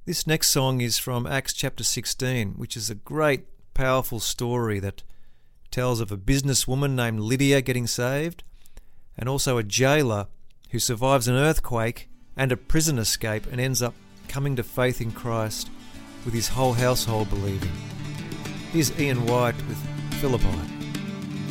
This next song is from Acts chapter 16, which is a great, powerful story that tells of a businesswoman named Lydia getting saved, and also a jailer who survives an earthquake and a prison escape and ends up coming to faith in Christ with his whole household believing. Here's Ian White with Philippi.